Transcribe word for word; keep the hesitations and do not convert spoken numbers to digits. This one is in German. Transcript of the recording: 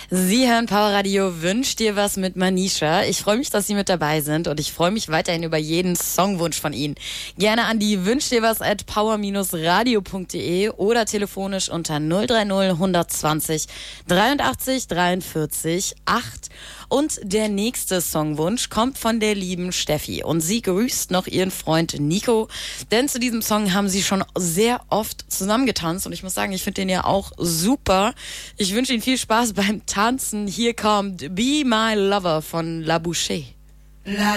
Sie hören Powerradio Wünsch dir was mit Manisha. Ich freue mich, dass Sie mit dabei sind und ich freue mich weiterhin über jeden Songwunsch von Ihnen. Gerne an die wünsch dir was at power radio punkt de oder telefonisch unter null drei null hundertzwanzig dreiundachtzig dreiundvierzig acht. Und der nächste Songwunsch kommt von der lieben Steffi und sie grüßt noch ihren Freund Nico, denn zu diesem Song haben sie schon sehr oft zusammengetanzt und ich muss sagen, ich finde den ja auch super. Ich wünsche Ihnen viel Spaß beim Tanzen. Hier kommt Be My Lover von La Boucher. La